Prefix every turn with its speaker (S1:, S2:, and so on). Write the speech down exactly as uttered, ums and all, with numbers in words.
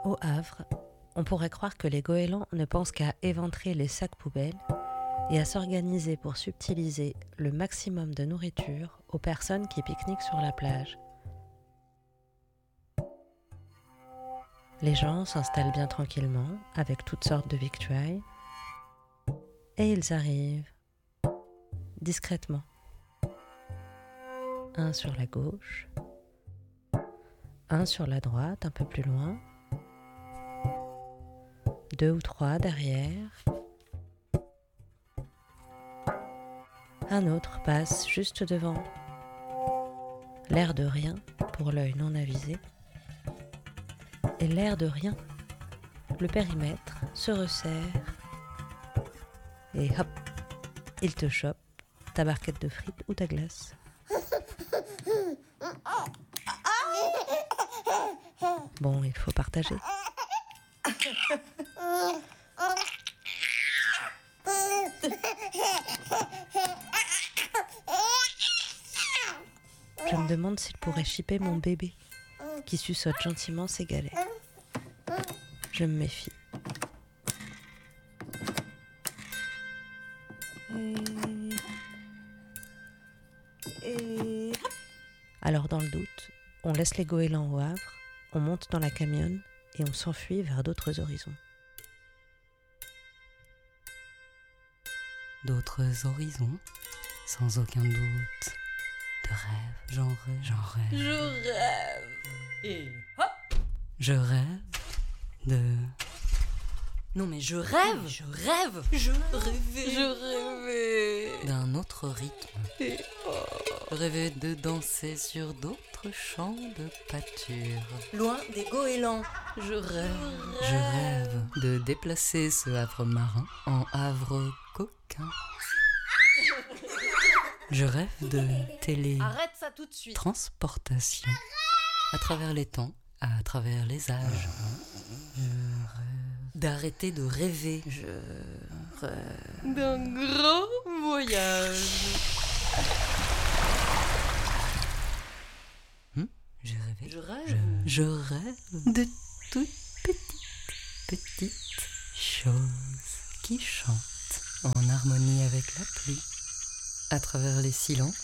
S1: Au Havre, on pourrait croire que les goélands ne pensent qu'à éventrer les sacs poubelles et à s'organiser pour subtiliser le maximum de nourriture aux personnes qui pique-niquent sur la plage. Les gens s'installent bien tranquillement avec toutes sortes de victuailles et ils arrivent discrètement. Un sur la gauche, un sur la droite un peu plus loin, deux ou trois derrière. Un autre passe juste devant. L'air de rien pour l'œil non avisé. Et l'air de rien, le périmètre se resserre. Et hop, il te chope ta barquette de frites ou ta glace. Bon, il faut partager. Je me demande s'il pourrait chipper mon bébé, qui suçote gentiment ses galets. Je me méfie. Et... Alors dans le doute, on laisse les goélands au Havre, on monte dans la camionne et on s'enfuit vers d'autres horizons.
S2: D'autres horizons, sans aucun doute. De rêve, j'en rêve, j'en rêve.
S3: Je rêve. Et hop.
S2: Je rêve de...
S3: Non mais je rêve, je rêve, je rêvais, je rêvais
S2: d'un autre rythme.
S3: Et oh.
S2: Je rêvais de danser sur d'autres champs de pâture.
S3: Loin des goélands, je rêve.
S2: Je rêve de déplacer ce havre marin en havre coquin. Je rêve de télé...
S3: Arrête ça tout de suite.
S2: Transportation. À travers les temps, à travers les âges. Je rêve d'arrêter de rêver. Je rêve
S3: d'un grand voyage.
S2: Hum, j'ai rêvé.
S3: Je rêve.
S2: Je, je rêve de toutes petites, petites choses qui chantent en harmonie avec la pluie. À travers les silences,